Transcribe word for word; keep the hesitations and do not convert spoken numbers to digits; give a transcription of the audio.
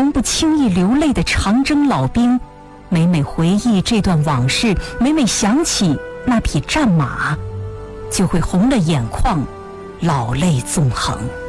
从不轻易流泪的长征老兵，每每回忆这段往事，每每想起那匹战马，就会红了眼眶，老泪纵横。